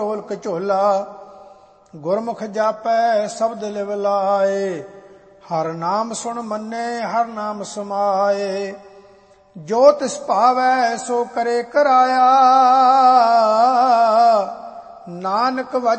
ਢੋਲਕ ਝੋਲਾ। ਗੁਰਮੁਖ ਜਾਪੈ ਸ਼ਬਦ ਲਿਵ ਲਾਏ, ਹਰ ਨਾਮ ਸੁਣ ਮੰਨੇ ਹਰ ਨਾਮ ਸਮਾਏ। ਜੋ ਤਿਸ ਭਾਵੈ ਸੋ ਕਰੇ ਕਰਾਇਆ, ਨਾਨਕ